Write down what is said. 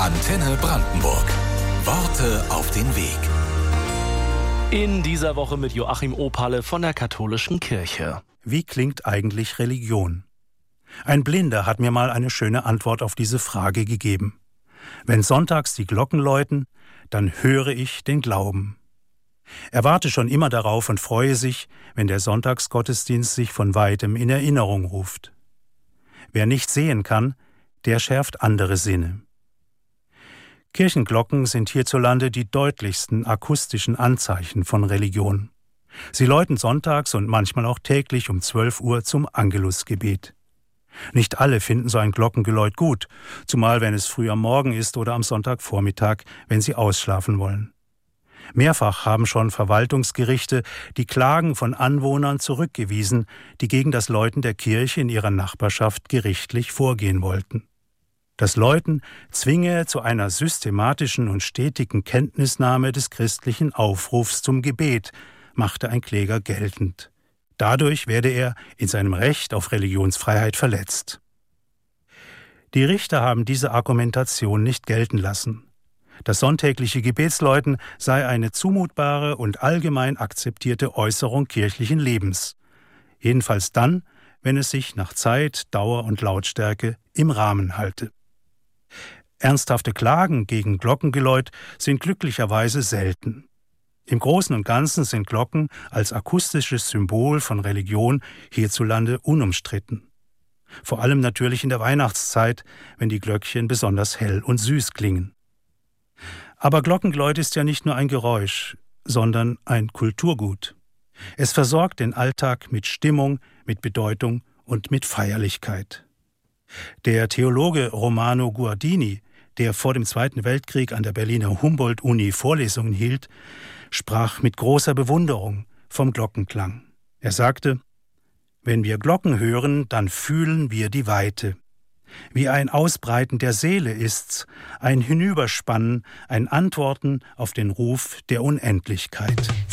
Antenne Brandenburg. Worte auf den Weg. In dieser Woche mit Joachim Opalle von der Katholischen Kirche. Wie klingt eigentlich Religion? Ein Blinder hat mir mal eine schöne Antwort auf diese Frage gegeben. Wenn sonntags die Glocken läuten, dann höre ich den Glauben. Er warte schon immer darauf und freue sich, wenn der Sonntagsgottesdienst sich von weitem in Erinnerung ruft. Wer nicht sehen kann, der schärft andere Sinne. Kirchenglocken sind hierzulande die deutlichsten akustischen Anzeichen von Religion. Sie läuten sonntags und manchmal auch täglich um 12 Uhr zum Angelusgebet. Nicht alle finden so ein Glockengeläut gut, zumal wenn es früh am Morgen ist oder am Sonntagvormittag, wenn sie ausschlafen wollen. Mehrfach haben schon Verwaltungsgerichte die Klagen von Anwohnern zurückgewiesen, die gegen das Läuten der Kirche in ihrer Nachbarschaft gerichtlich vorgehen wollten. Das Läuten zwinge zu einer systematischen und stetigen Kenntnisnahme des christlichen Aufrufs zum Gebet, machte ein Kläger geltend. Dadurch werde er in seinem Recht auf Religionsfreiheit verletzt. Die Richter haben diese Argumentation nicht gelten lassen. Das sonntägliche Gebetsläuten sei eine zumutbare und allgemein akzeptierte Äußerung kirchlichen Lebens. Jedenfalls dann, wenn es sich nach Zeit, Dauer und Lautstärke im Rahmen halte. Ernsthafte Klagen gegen Glockengeläut sind glücklicherweise selten. Im Großen und Ganzen sind Glocken als akustisches Symbol von Religion hierzulande unumstritten. Vor allem natürlich in der Weihnachtszeit, wenn die Glöckchen besonders hell und süß klingen. Aber Glockengeläut ist ja nicht nur ein Geräusch, sondern ein Kulturgut. Es versorgt den Alltag mit Stimmung, mit Bedeutung und mit Feierlichkeit. Der Theologe Romano Guardini, der vor dem Zweiten Weltkrieg an der Berliner Humboldt-Uni Vorlesungen hielt, sprach mit großer Bewunderung vom Glockenklang. Er sagte: Wenn wir Glocken hören, dann fühlen wir die Weite. Wie ein Ausbreiten der Seele ist's, ein Hinüberspannen, ein Antworten auf den Ruf der Unendlichkeit.